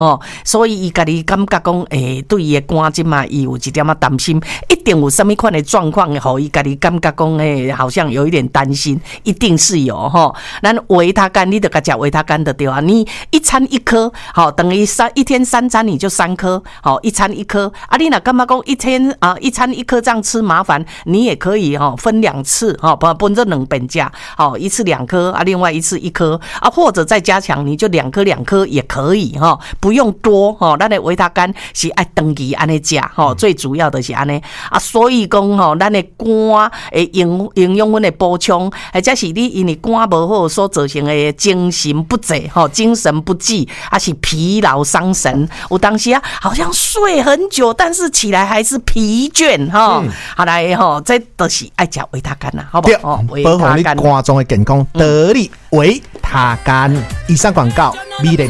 所以伊家己感觉讲，对伊的肝即嘛，伊有一点仔担心，一定有什么款的状况，互伊家己感觉讲，好像有一点担心，一定是有吼。咱维他甘，你得甲食维他甘的对啊，你一餐一颗，等于一天3餐你就3颗，一餐1颗。啊，你若感觉讲一餐1颗这样吃麻烦，你也可以分2次，分这2遍食，一次2颗啊，另外一次1颗啊，或者再加强，你就2颗也可以不用多咱的维他甘是爱长期安尼食最主要的是安尼啊，所以讲咱的肝的营养分的补充，或者是你因为肝无好所造成的精神不济精神不济，还是疲劳伤神，有当时啊好像睡很久，但是起来还是疲倦好来这都是爱食维他甘啦，好不好？ 保护你肝脏的健康，得力维他甘。以上广告，美丽。